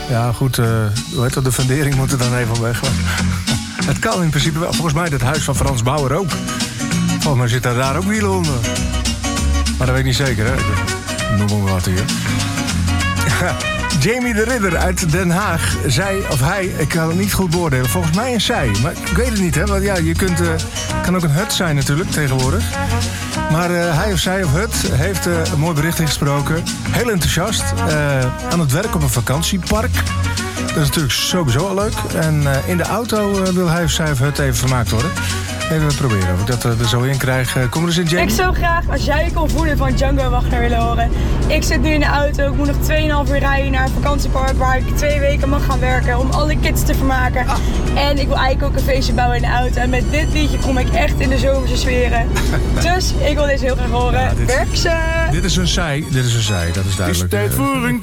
Ja, goed, hoe heet dat? De fundering moet er dan even weg. Het kan in principe wel. Volgens mij dat huis van Frans Bauer ook. Volgens mij zitten daar ook wielen onder. Maar dat weet ik niet zeker, hè? Noem maar wat hier. Jamie de Ridder uit Den Haag. Zij of hij, ik kan het niet goed beoordelen. Volgens mij een zij, maar ik weet het niet, hè? Want ja, je kunt, kan ook een hut zijn natuurlijk, tegenwoordig. Maar hij of zij of het heeft een mooi bericht ingesproken. Heel enthousiast. Aan het werk op een vakantiepark. Dat is natuurlijk sowieso al leuk. En in de auto wil hij of zij of het even vermaakt worden. Even proberen of ik dat er zo in krijg. Kom er eens in, Jamie. Ik zou graag, als jij kon voelen van Django Wagner willen horen. Ik zit nu in de auto. Ik moet nog 2,5 uur rijden naar een vakantiepark waar ik 2 weken mag gaan werken om alle kids te vermaken. En ik wil eigenlijk ook een feestje bouwen in de auto. En met dit liedje kom ik echt in de zomerse sferen. Dus ik wil deze heel graag horen. Ja, Werk ze! Dit is een zij, dat is duidelijk. Het is tijd voor een